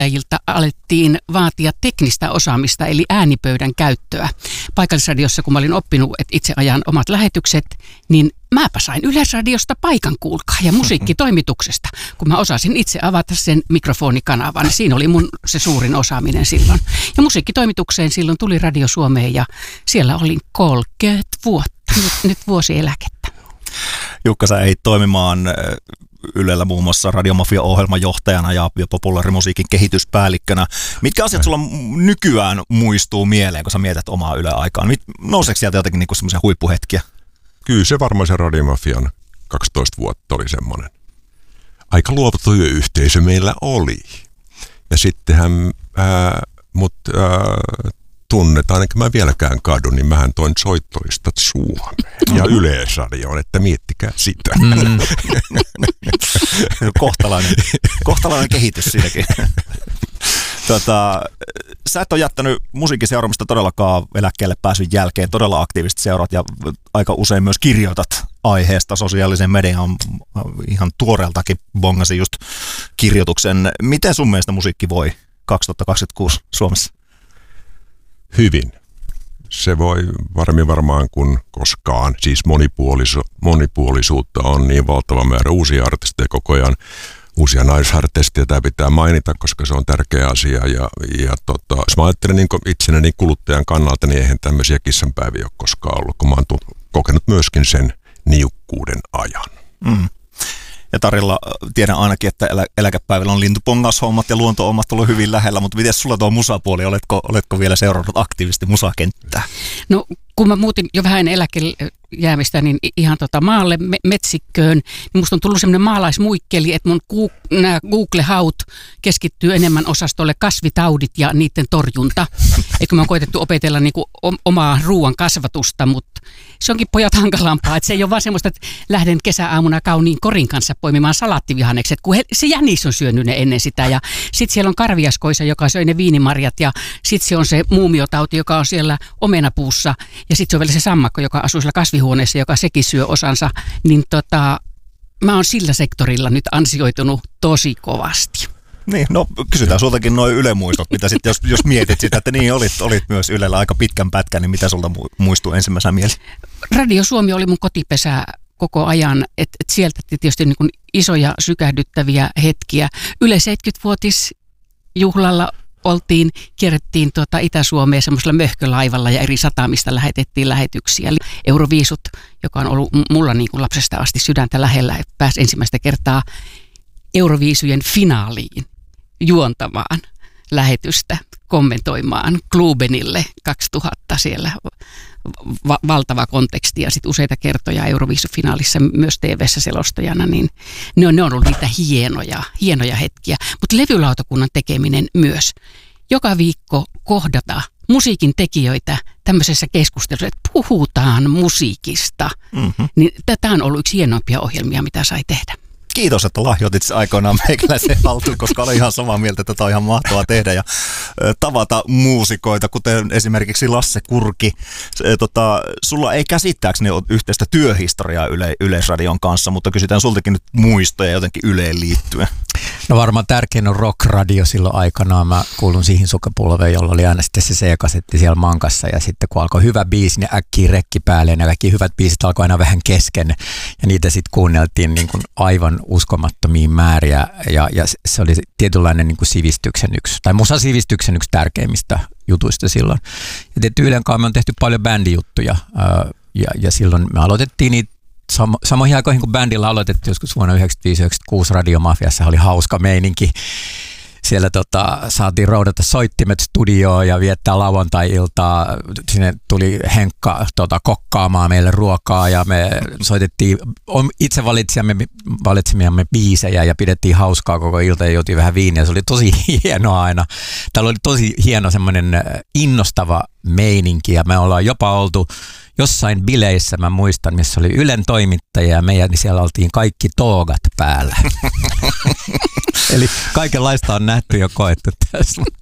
toimittajilta alettiin vaatia teknistä osaamista, eli äänipöydän käyttöä. Paikallisradiossa, kun mä olin oppinut, että itse ajan omat lähetykset, niin mäpä sain Yleisradiosta paikan, kuulkaa, ja musiikkitoimituksesta. Kun mä osasin itse avata sen mikrofonikanavan, niin siinä oli mun se suurin osaaminen silloin. Ja musiikkitoimitukseen silloin tuli Radio Suomeen, ja siellä olin 30 vuotta, nyt vuosieläkettä. Jukka, sä ehdit toimimaan Ylellä muun muassa Radiomafia-ohjelmajohtajana ja populaarimusiikin kehityspäällikkönä. Mitkä asiat sulla nykyään muistuu mieleen, kun sä mietit omaa Yle-aikaan? Nouseeko sieltä jotenkin niinku semmoisia huippuhetkiä? Kyllä se varmaan se Radiomafian 12 vuotta oli semmoinen. Aika luova työyhteisö meillä oli. Ja sittenhän tunnetaan, ainakin mä vieläkään kadun, niin mähän toin soittolistat Suomeen ja Yleisradioon, että miettikää sitä. Kohtalainen kehitys siinäkin. Sä et ole jättänyt musiikin seuraamista todellakaan eläkkeelle pääsyn jälkeen, todella aktiivisesti seuraat ja aika usein myös kirjoitat aiheesta. Sosiaalisen median ihan tuoreeltakin bongasin just kirjoituksen. Miten sun mielestä musiikki voi 2026 Suomessa? Hyvin. Se voi varmaan kuin koskaan. Siis monipuolisuutta on niin valtava määrä uusia artisteja koko ajan. Uusia naisartisteja tämä pitää mainita, koska se on tärkeä asia. Jos mä ajattelen niin itsenäni kuluttajan kannalta, niin eihän tämmöisiä kissanpäiviä ole koskaan ollut, kun mä oon kokenut myöskin sen niukkuuden ajan. Mm. Ja Tarilla tiedän ainakin, että eläkepäivillä on lintupongaushommat ja luonto-hommat ollut hyvin lähellä, mutta miten sulla tuo musapuoli? Oletko vielä seurannut aktiivisesti musakenttää? No kun mä muutin jo vähän eläkkeelle jäämistä, niin ihan maalle metsikköön, niin musta on tullut semmoinen maalaismuikkeli, että mun nämä Google-haut keskittyy enemmän osastolle kasvitaudit ja niiden torjunta. Eikö mä oon koetettu opetella niinku omaa ruoan kasvatusta, mutta se onkin pojat hankalampaa, että se ei ole vaan semmoista, että lähden kesäaamuna kauniin korin kanssa poimimaan salaattivihannekset, kun se jänis on syönyt ne ennen sitä. Ja sitten siellä on karviaskoisa, joka söi ne viinimarjat, ja sitten se on se muumiotauti, joka on siellä omenapuussa, ja sitten se on vielä se sammakko, joka asuu siellä kasvihuoneessa, joka sekin syö osansa. Niin mä oon sillä sektorilla nyt ansioitunut tosi kovasti. Niin, no kysytään sultakin noin Yle-muistot, mitä sitten, jos mietit sitä, että niin olit myös Ylellä aika pitkän pätkän, niin mitä sulta muistuu ensimmäisenä mieleen? Radio Suomi oli mun kotipesä koko ajan, että sieltä tietysti niin kuin isoja sykähdyttäviä hetkiä. Yle 70-vuotisjuhlalla kierrettiin Itä-Suomea semmoisella möhkölaivalla ja eri satamista lähetettiin lähetyksiä. Euroviisut, joka on ollut mulla niin kuin lapsesta asti sydäntä lähellä, että pääsi ensimmäistä kertaa Euroviisujen finaaliin juontamaan lähetystä, kommentoimaan Klubenille 2000 siellä valtava konteksti ja sitten useita kertoja Euroviisufinaalissa myös TV:ssä selostajana, niin ne on ollut niitä hienoja hetkiä. Mutta levylautakunnan tekeminen myös. Joka viikko kohdata musiikin tekijöitä tämmöisessä keskustelussa, että puhutaan musiikista, niin tämä on ollut yksi hienoimpia ohjelmia, mitä sai tehdä. Kiitos, että lahjoitit aikoinaan meikäläisen haltuun, koska olen ihan samaa mieltä, että tätä on ihan mahtavaa tehdä ja tavata muusikoita, kuten esimerkiksi Lasse Kurki. Sulla ei käsittääkseni ole yhteistä työhistoriaa Yleisradion kanssa, mutta kysytään sultakin nyt muistoja jotenkin Yleen liittyen. No varmaan tärkein on Rock-radio silloin aikanaan. Mä kuulun siihen sukupolveen, jolla oli aina sitten se C-kasetti siellä mankassa. Ja sitten kun alkoi hyvä biisi, niin äkkiä rekki päälle. Ja kaikki hyvät biisit alkoi aina vähän kesken. Ja niitä sitten kuunneltiin niin kuin aivan uskomattomia määriä. Ja se oli tietynlainen niin kuin musasivistyksen yksi tärkeimmistä jutuista silloin. Ja tietysti Ylen kanssa me on tehty paljon bändijuttuja. Ja silloin me aloitettiin niitä. Samoihin aikoihin, kun bändillä aloitettiin joskus vuonna 1995-1996 Radiomafiassa, oli hauska meininki. Siellä saatiin roudata soittimet studioon ja viettää lauantai-iltaa. Sinne tuli Henkka kokkaamaan meille ruokaa ja me soitettiin itse valitsemiamme biisejä ja pidettiin hauskaa koko ilta ja juotiin vähän viiniä. Se oli tosi hienoa aina. Täällä oli tosi hieno semmoinen innostava meininki ja me ollaan jopa oltu jossain bileissä, mä muistan, missä oli Ylen toimittaja ja meidän, niin siellä oltiin kaikki toogat päällä. Eli kaikenlaista on nähty ja koettu tässä.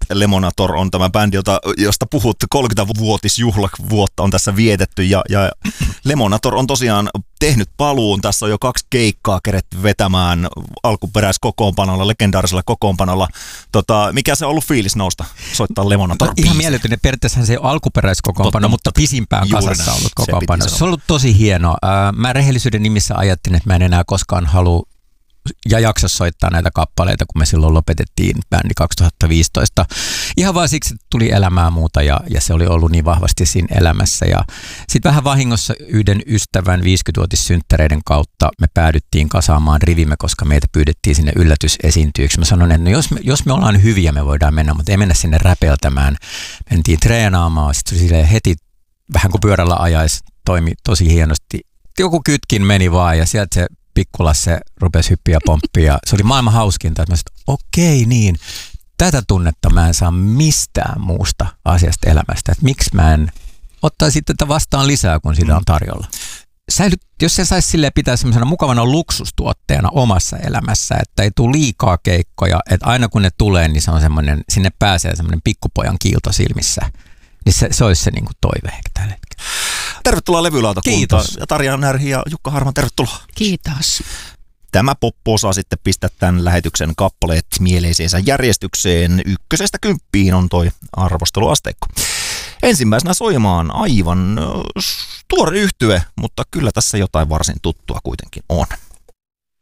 Lemonator on tämä bändi, josta puhut, 30-vuotisjuhlavuotta on tässä vietetty ja Lemonator on tosiaan tehnyt paluun. Tässä on jo 2 keikkaa keretty vetämään alkuperäiskokoonpanolla, legendaarisella kokoonpanolla. Mikä se on ollut fiilis nousta soittaa Lemonator? Ihan mieletön. Periaatteessa se ei ole alkuperäiskokoonpano, mutta pisimpään kasassa ollut kokoonpano. Se on ollut tosi hienoa. Mä rehellisyyden nimissä ajattelin, että mä en enää koskaan halua ja jaksa soittaa näitä kappaleita, kun me silloin lopetettiin bändi 2015. Ihan vaan siksi, että tuli elämää muuta ja se oli ollut niin vahvasti siinä elämässä. Ja sitten vähän vahingossa yhden ystävän 50-vuotissynttäreiden kautta me päädyttiin kasaamaan rivimme, koska meitä pyydettiin sinne yllätysesiintyjiksi. Mä sanoin, että no jos me ollaan hyviä, me voidaan mennä, mutta ei mennä sinne räpeltämään. Mentiin treenaamaan, sitten silleen heti vähän kuin pyörällä ajaisi, toimi tosi hienosti. Joku kytkin meni vaan ja sieltä se Pikkulasse rupesi hyppiä pomppia. Se oli maailman hauskinta, että mä sanoin, että okei niin, tätä tunnetta mä en saa mistään muusta asiasta elämästä. Että miksi mä en ottaisi tätä vastaan lisää, kun sitä on tarjolla. Jos se saisi silleen pitää semmoisena mukavana luksustuotteena omassa elämässä, että ei tule liikaa keikkoja, että aina kun ne tulee, niin se on semmoinen, sinne pääsee semmoinen pikkupojan kiilto silmissä. Niin se olisi se niin kuin toive ehkä tällä hetkellä. Tervetuloa Levylautakuntaan. Kiitos. Tarja Närhi ja Jukka Harman, tervetuloa. Kiitos. Tämä poppo osaa sitten pistää tämän lähetyksen kappaleet mieleisensä järjestykseen. 1–10 on toi arvosteluasteikko. Ensimmäisenä soimaan aivan tuore yhtye, mutta kyllä tässä jotain varsin tuttua kuitenkin on.